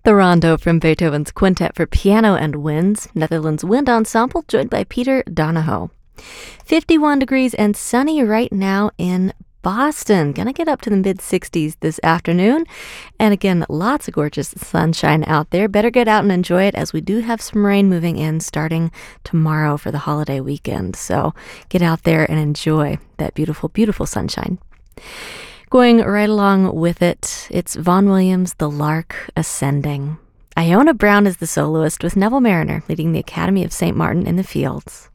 The Rondo from Beethoven's Quintet for Piano and Winds, Netherlands Wind Ensemble, joined by Peter Donahoe. 51 degrees and sunny right now in Boston. Gonna get up to the mid-60s this afternoon. And again, lots of gorgeous sunshine out there. Better get out and enjoy it, as we do have some rain moving in starting tomorrow for the holiday weekend. So get out there and enjoy that beautiful, beautiful sunshine. Going right along with it, it's Vaughan Williams' The Lark Ascending. Iona Brown is the soloist, with Neville Marriner leading the Academy of St. Martin in the Fields.